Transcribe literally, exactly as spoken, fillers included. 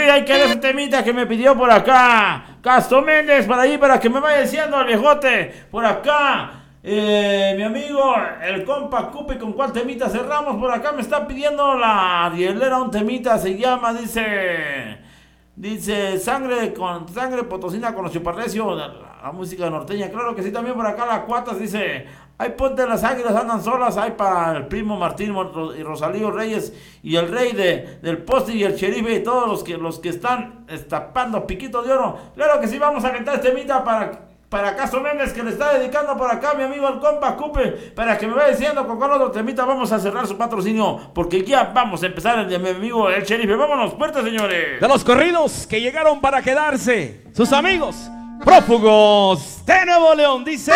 hay que dar ese temita que me pidió por acá Castro Méndez, para ahí, para que me vaya diciendo el viejote. Por acá, eh, mi amigo, el compa Cupi, ¿con cuál temita cerramos? Por acá me está pidiendo la dielera un temita, se llama, dice... Dice, sangre con sangre potosina con los chuparrecios, la, la música norteña. Claro que sí, también por acá la Cuatas dice, ay, ponte las águilas andan solas, hay para el primo Martín y Rosalío Reyes y el rey de, del poste y el sherife y todos los que los que están estapando piquitos de oro. Claro que sí, vamos a cantar este mita para... Para Castro Méndez, que le está dedicando por acá mi amigo el compa Cupe, para que me vaya diciendo con cuál otro temita vamos a cerrar su patrocinio, porque ya vamos a empezar el de mi amigo el sheriff. Vámonos, fuertes, señores. De los corridos que llegaron para quedarse, sus amigos prófugos de Nuevo León, dice...